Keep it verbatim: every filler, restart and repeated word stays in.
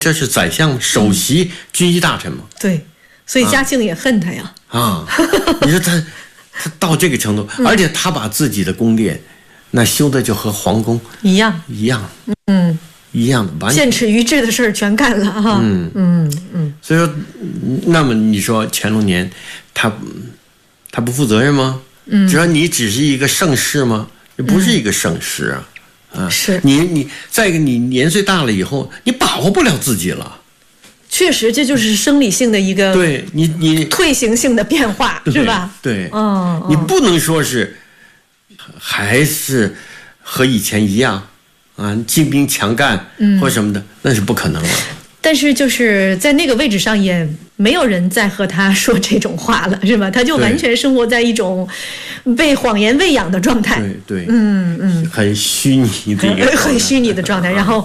这是宰相首席军机大臣嘛？ 对，所以嘉庆也恨他呀。 啊，你说他他到这个程度，而且他把自己的宫殿那修的就和皇宫一样一样， 嗯， 一样的，完全剑齿于制的事儿全干了哈。 嗯嗯嗯， 所以说，那么你说乾隆年，他他不负责任吗？嗯，只要你只是一个盛世吗？你不是一个盛世啊。啊， 是你你再一个，你年岁大了以后，你把握不了自己了。 确实，这就是生理性的一个对你你退行性的变化，是吧？ 对， 嗯， 你不能说是还是和以前一样啊，精兵强干或什么的，那是不可能了。 但是就是在那个位置上，也没有人再和他说这种话了，是吧？他就完全生活在一种被谎言喂养的状态。 对对， 嗯嗯， 很虚拟的一个， 很虚拟的状态，然后